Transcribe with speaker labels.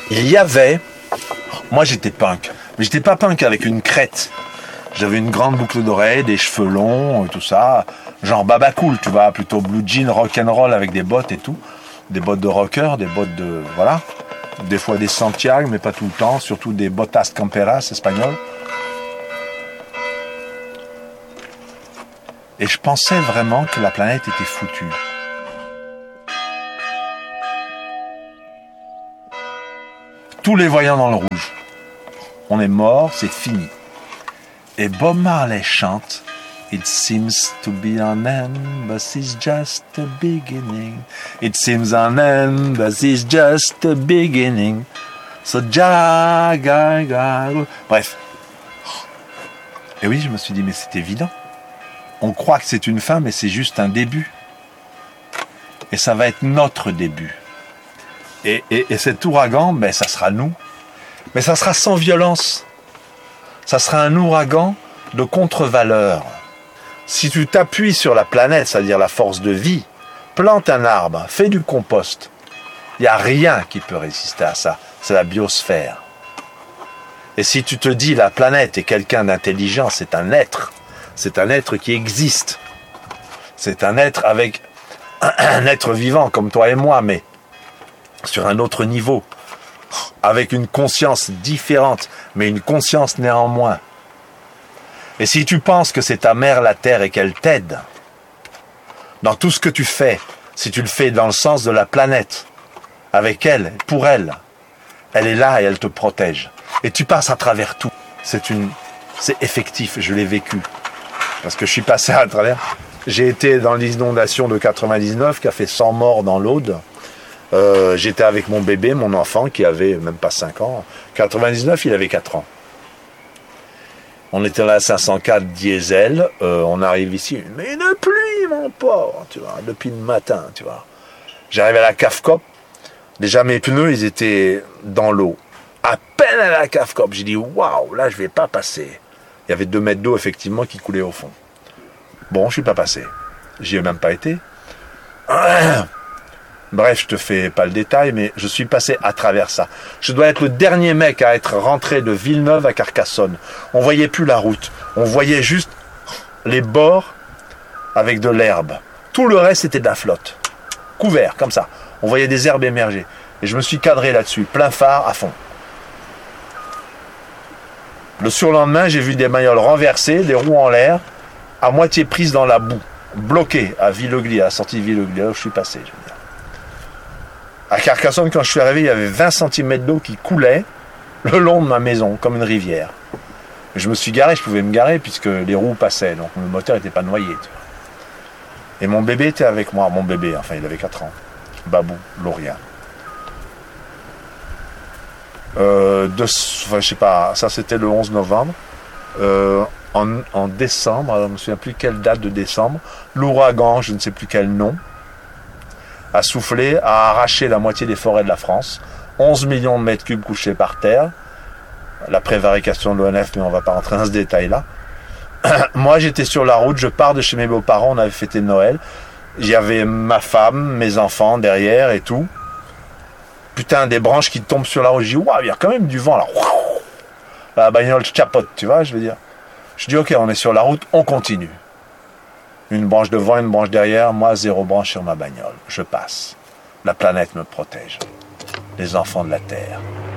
Speaker 1: Il y avait... Moi, j'étais punk. Mais j'étais pas punk avec une crête. J'avais une grande boucle d'oreille, des cheveux longs, tout ça. Genre baba cool, tu vois, plutôt blue jean, rock'n'roll avec des bottes et tout. Des bottes de rocker, des bottes de... Voilà. Des fois des Santiago, mais pas tout le temps. Surtout des botas camperas espagnoles. Et je pensais vraiment que la planète était foutue. Tous les voyants dans le rouge. On est mort, c'est fini. Et Bob Marley chante It seems to be an end, but it's just a beginning. It seems an end, but it's just a beginning. So bref. Et oui, je me suis dit, mais c'est évident. On croit que c'est une fin, mais c'est juste un début. Et ça va être notre début. Et cet ouragan, ben, ça sera nous. Mais ça sera sans violence. Ça sera un ouragan de contre-valeur. Si tu t'appuies sur la planète, c'est-à-dire la force de vie, plante un arbre, fais du compost. Il n'y a rien qui peut résister à ça. C'est la biosphère. Et si tu te dis la planète est quelqu'un d'intelligent, c'est un être. C'est un être qui existe. C'est un être avec un être vivant comme toi et moi, mais sur un autre niveau. Avec une conscience différente, mais une conscience néanmoins. Et si tu penses que c'est ta mère la terre et qu'elle t'aide, dans tout ce que tu fais, si tu le fais dans le sens de la planète, avec elle, pour elle, elle est là et elle te protège. Et tu passes à travers tout. C'est effectif, je l'ai vécu. Parce que je suis passé à travers. J'ai été dans l'inondation de 99 qui a fait 100 morts dans l'Aude. J'étais avec mon bébé, mon enfant qui avait même pas 5 ans. 99, il avait 4 ans. On était là à 504 diesel, on arrive ici, mais une pluie, mon pauvre, tu vois, depuis le matin, tu vois. J'arrive à la CAFCOP, déjà mes pneus, ils étaient dans l'eau. À peine à la CAFCOP, j'ai dit, waouh, là, je vais pas passer. Il y avait 2 mètres d'eau, effectivement, qui coulaient au fond. Bon, je suis pas passé. J'y ai même pas été. Bref, je te fais pas le détail, mais je suis passé à travers ça. Je dois être le dernier mec à être rentré de Villeneuve à Carcassonne. On voyait plus la route. On voyait juste les bords avec de l'herbe. Tout le reste, c'était de la flotte. Couvert, comme ça. On voyait des herbes émerger. Et je me suis cadré là-dessus, plein phare, à fond. Le surlendemain, j'ai vu des bagnoles renversées, des roues en l'air, à moitié prises dans la boue, bloquées à Villeglis, à la sortie de Villeglis, là où je suis passé, je veux dire. À Carcassonne, quand je suis arrivé, il y avait 20 cm d'eau qui coulait le long de ma maison, comme une rivière. Je me suis garé, je pouvais me garer, puisque les roues passaient, donc le moteur n'était pas noyé. Tu vois. Et mon bébé était avec moi, mon bébé, enfin il avait 4 ans, Babou, Lauria. Je sais pas, ça c'était le 11 novembre. En décembre, alors je ne me souviens plus quelle date de décembre, l'ouragan, je ne sais plus quel nom, a soufflé, a arraché la moitié des forêts de la France, 11 millions de mètres cubes couchés par terre, la prévarication de l'ONF, mais on ne va pas rentrer dans ce détail-là. Moi, j'étais sur la route, je pars de chez mes beaux-parents, on avait fêté Noël, il y avait ma femme, mes enfants derrière et tout. Putain, des branches qui tombent sur la route, je dis, waouh, il y a quand même du vent là. La bagnole chapote, tu vois, je veux dire. Je dis, ok, on est sur la route, on continue. Une branche devant, une branche derrière, moi, 0 branche sur ma bagnole. Je passe. La planète me protège. Les enfants de la Terre.